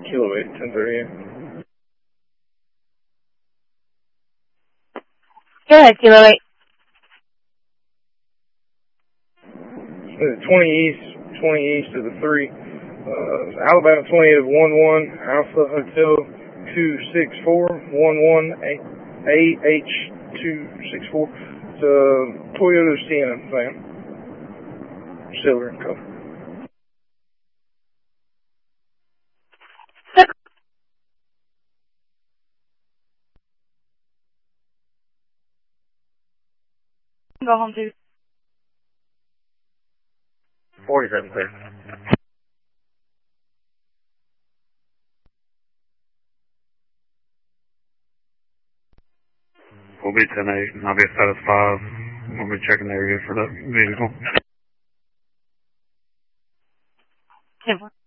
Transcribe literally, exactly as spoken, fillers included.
Kilo eight, ten thirty a.m. Go ahead, Kilo eight. twenty east, twenty east of the three. Uh, Alabama twenty-eight of one one, Alpha Hotel two six four, one one A H two six four. It's a Toyota Sienna van. Silver in color. Go home too. forty-seven clear. We'll be ten eight, and I'll be at status five. We'll be checking the area for that vehicle. ten four.